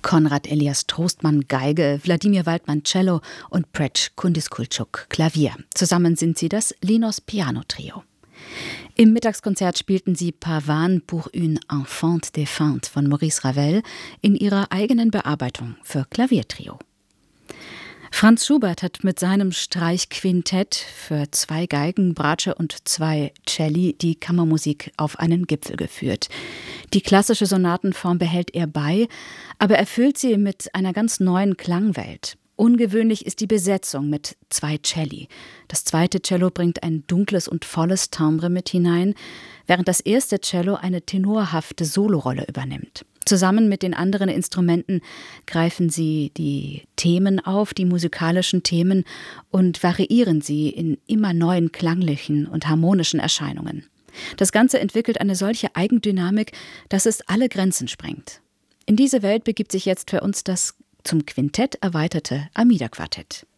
Konrad Elias Trostmann Geige, Wladimir Waldmann Cello und Pretsch Kundiskultschuk Klavier. Zusammen sind sie das Linos Piano Trio. Im Mittagskonzert spielten sie Pavane pour une enfant défunte von Maurice Ravel in ihrer eigenen Bearbeitung für Klaviertrio. Franz Schubert hat mit seinem Streichquintett für 2 Geigen, Bratsche und 2 Celli die Kammermusik auf einen Gipfel geführt. Die klassische Sonatenform behält er bei, aber erfüllt sie mit einer ganz neuen Klangwelt. Ungewöhnlich ist die Besetzung mit 2 Celli. Das zweite Cello bringt ein dunkles und volles Timbre mit hinein, während das erste Cello eine tenorhafte Solorolle übernimmt. Zusammen mit den anderen Instrumenten greifen sie die Themen auf, die musikalischen Themen, und variieren sie in immer neuen klanglichen und harmonischen Erscheinungen. Das Ganze entwickelt eine solche Eigendynamik, dass es alle Grenzen sprengt. In diese Welt begibt sich jetzt für uns das zum Quintett erweiterte Amida-Quartett.